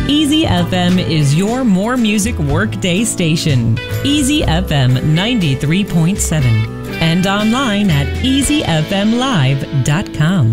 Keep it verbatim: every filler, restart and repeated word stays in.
Easy F M is your more music workday station. Easy F M ninety-three point seven and online at easy f m live dot com.